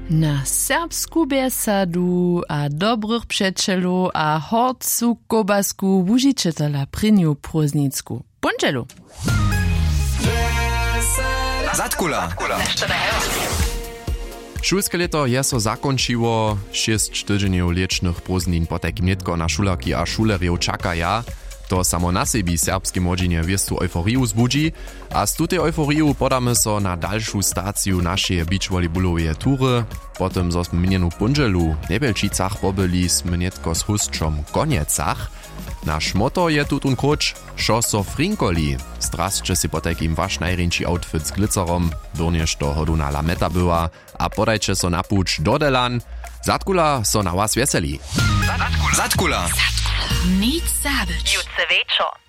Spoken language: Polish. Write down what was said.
Na serbsku besadu a dobrych przyjacielu a horcu kobasku wužičitela Prinju Proznicku. Bunčelu! Zatkula! Šulske leto je so zakončiło, 6 tygodniów liečnych prózdnin potek nitko na šulerki a šulerjev čakaja. To samo na sebi serbskie młodzenie wiestu euforiu zbudzi, a z tutej euforiu podamy so na dalszą staciju naszej beachvolleyballowej tury. Potem zo sme minjenú punželu Nebelčicach pobyli sme netko s hustčom Koniecach. Naš moto je tutun kruč Šo so frinkoli. Strasče si potekim waš najrynči outfit s glicerom, durniež to hodu na lameta była, a podajče so na puč do Delan. Zatkula so na was veseli. Zatkula! Nic zabyć. Jutce wieczor.